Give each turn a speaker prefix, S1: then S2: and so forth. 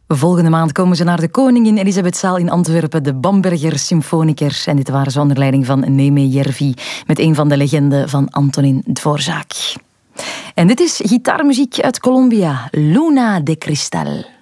S1: Volgende maand komen ze naar de Koningin Elisabethzaal in Antwerpen, de Bamberger Symfoniker. En dit waren ze onder leiding van Neme Jervi, met een van de legenden van Antonin Dvorak. En dit is gitaarmuziek uit Colombia, Luna de Cristal.